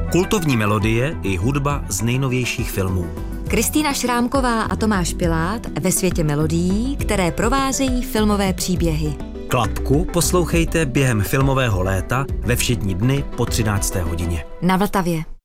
Kultovní melodie i hudba z nejnovějších filmů. Kristýna Šrámková a Tomáš Pilát ve světě melodií, které provázejí filmové příběhy. Klapku poslouchejte během filmového léta ve všední dny po 13. hodině. Na Vltavě.